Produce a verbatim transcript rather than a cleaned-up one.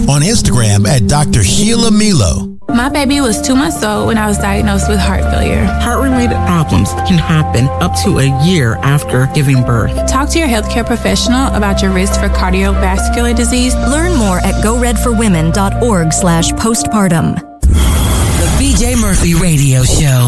on Instagram at Doctor Sheila Milo. My baby was two months old when I was diagnosed with heart failure. Heart-related problems can happen up to a year after giving birth. Talk to your healthcare professional about your risk for cardiovascular disease. Learn more at go red for women dot org slash postpartum. The B J Murphy Radio Show.